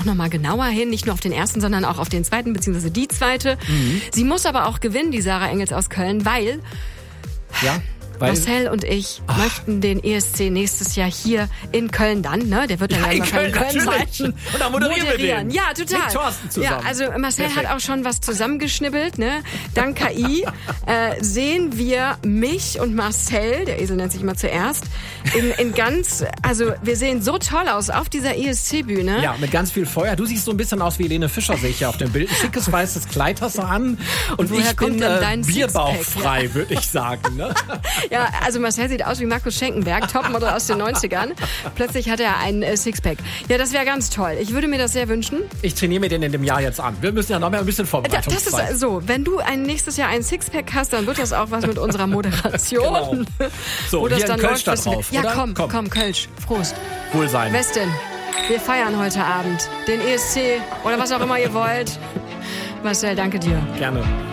auch nochmal genauer hin, nicht nur auf den ersten, sondern auch auf den zweiten, beziehungsweise die zweite. Sie muss aber auch gewinnen, die Sarah Engels aus Köln, weil Marcel und ich möchten den ESC nächstes Jahr hier in Köln dann, ne? Der wird dann in Köln sein. Und da moderieren wir den. Ja, total. Mit Thorsten zusammen. Ja, also Marcel hat auch schon was zusammengeschnibbelt, ne? Dank KI sehen wir mich und Marcel, der Esel nennt sich immer zuerst, in ganz, also wir sehen so toll aus auf dieser ESC-Bühne. Ja, mit ganz viel Feuer. Du siehst so ein bisschen aus wie Helene Fischer, sehe ich ja auf dem Bild. Ein schickes weißes Kleid hast du an. Und woher ich kommt bin denn dein bierbauchfrei, würde ich sagen. Ne? Ja, also Marcel sieht aus wie Markus Schenkenberg, Topmodel aus den 90ern. Plötzlich hat er ein Sixpack. Ja, das wäre ganz toll. Ich würde mir das sehr wünschen. Ich trainiere mir den in dem Jahr jetzt an. Wir müssen ja noch mal ein bisschen Vorbereitungszeit. Das ist so, wenn du nächstes Jahr ein Sixpack hast, dann wird das auch was mit unserer Moderation. Genau. So, wo das hier dann in Kölsch da läuft, drauf, ja, oder? komm, Kölsch. Prost. Wohlsein. Westin, wir feiern heute Abend den ESC oder was auch immer ihr wollt. Marcel, danke dir. Gerne.